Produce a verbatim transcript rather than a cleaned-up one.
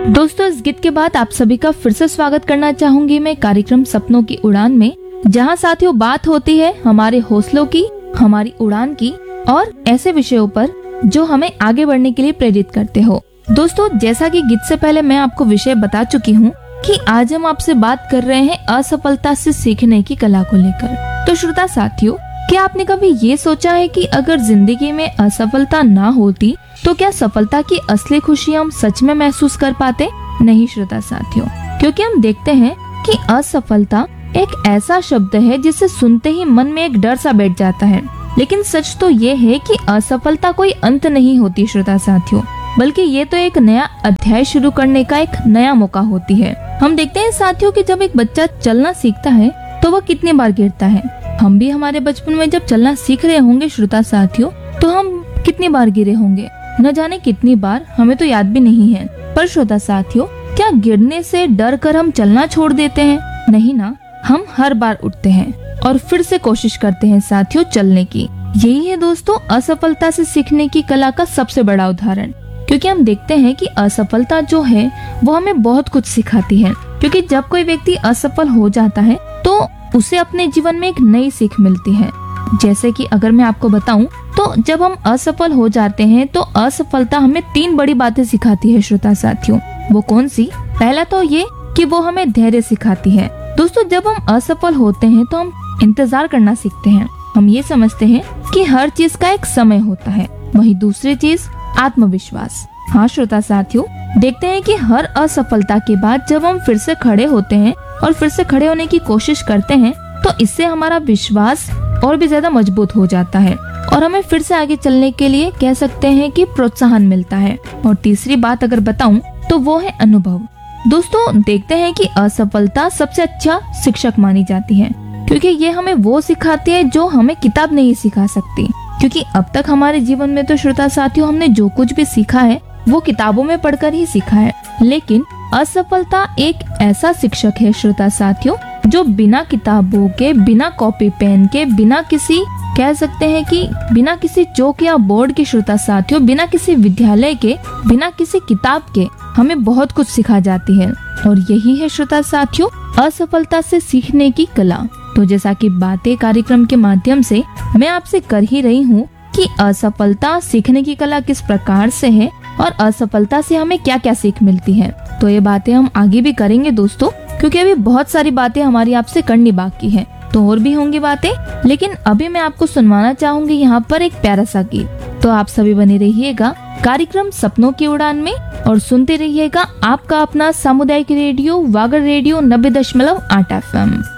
दोस्तों, इस गीत के बाद आप सभी का फिर से स्वागत करना चाहूंगी मैं कार्यक्रम सपनों की उड़ान में, जहां साथियों बात होती है हमारे हौसलों की, हमारी उड़ान की और ऐसे विषयों पर जो हमें आगे बढ़ने के लिए प्रेरित करते हो। दोस्तों, जैसा कि गीत से पहले मैं आपको विषय बता चुकी हूँ कि आज हम आपसे बात कर रहे हैं असफलता से सीखने की कला को लेकर। तो श्रोता साथियों, क्या आपने कभी ये सोचा है कि अगर जिंदगी में असफलता ना होती तो क्या सफलता की असली खुशी हम सच में महसूस कर पाते? नहीं श्रोता साथियों, क्योंकि हम देखते हैं कि असफलता एक ऐसा शब्द है जिसे सुनते ही मन में एक डर सा बैठ जाता है। लेकिन सच तो ये है कि असफलता कोई अंत नहीं होती श्रोता साथियों, बल्कि ये तो एक नया अध्याय शुरू करने का एक नया मौका होती है। हम देखते हैं साथियों कि जब एक बच्चा चलना सीखता है तो वह कितनी बार गिरता है। हम भी हमारे बचपन में जब चलना सीख रहे होंगे श्रोता साथियों, तो हम कितनी बार गिरे होंगे, न जाने कितनी बार, हमें तो याद भी नहीं है। पर श्रोता साथियों, क्या गिरने से डर कर हम चलना छोड़ देते हैं? नहीं ना, हम हर बार उठते हैं और फिर से कोशिश करते हैं साथियों चलने की। यही है दोस्तों असफलता से सीखने की कला का सबसे बड़ा उदाहरण, क्योंकि हम देखते हैं कि असफलता जो है वो हमें बहुत कुछ सिखाती है। क्योंकि जब कोई व्यक्ति असफल हो जाता है तो उसे अपने जीवन में एक नई सीख मिलती है। जैसे कि अगर मैं आपको बताऊं तो जब हम असफल हो जाते हैं तो असफलता हमें तीन बड़ी बातें सिखाती है श्रोता साथियों। वो कौन सी? पहला तो ये कि वो हमें धैर्य सिखाती है। दोस्तों, जब हम असफल होते हैं तो हम इंतजार करना सीखते हैं। हम ये समझते हैं कि हर चीज का एक समय होता है। वही दूसरी चीज आत्मविश्वास। हाँ श्रोता साथियों, देखते हैं कि हर असफलता के बाद जब हम फिर से खड़े होते हैं और फिर से खड़े होने की कोशिश करते हैं तो इससे हमारा विश्वास और भी ज्यादा मजबूत हो जाता है और हमें फिर से आगे चलने के लिए कह सकते हैं कि प्रोत्साहन मिलता है। और तीसरी बात अगर बताऊं तो वो है अनुभव। दोस्तों, देखते हैं कि असफलता सबसे अच्छा शिक्षक मानी जाती है, क्योंकि ये हमें वो सिखाती है जो हमें किताब नहीं सिखा सकती। क्योंकि अब तक हमारे जीवन में तो श्रोता साथियों हमने जो कुछ भी सीखा है वो किताबों में पढ़कर ही सीखा है, लेकिन असफलता एक ऐसा शिक्षक है श्रोता साथियों जो बिना किताबों के, बिना कॉपी पेन के, बिना किसी कह सकते हैं कि बिना किसी चौक या बोर्ड के श्रोता साथियों, बिना किसी विद्यालय के, बिना किसी किताब के हमें बहुत कुछ सिखा जाती है। और यही है श्रोता साथियों असफलता से सीखने की कला। तो जैसा कि बातें कार्यक्रम के माध्यम से मैं आपसे कर ही रही हूँ कि असफलता सीखने की कला किस प्रकार से है और असफलता से हमें क्या क्या सीख मिलती है, तो ये बातें हम आगे भी करेंगे दोस्तों, क्योंकि अभी बहुत सारी बातें हमारी आपसे करनी बाकी है। तो और भी होंगी बातें, लेकिन अभी मैं आपको सुनवाना चाहूंगी यहाँ पर एक प्यारा सा गीत। तो आप सभी बने रहिएगा कार्यक्रम सपनों की उड़ान में और सुनते रहिएगा आपका अपना सामुदायिक रेडियो वागर रेडियो नब्बे दशमलव आठ एफ एम।